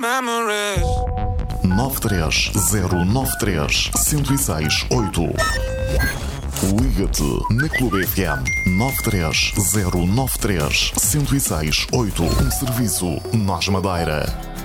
Memories. 93093-1068. Liga-te na Clube FM 93093-1068. Um serviço Nós Madeira.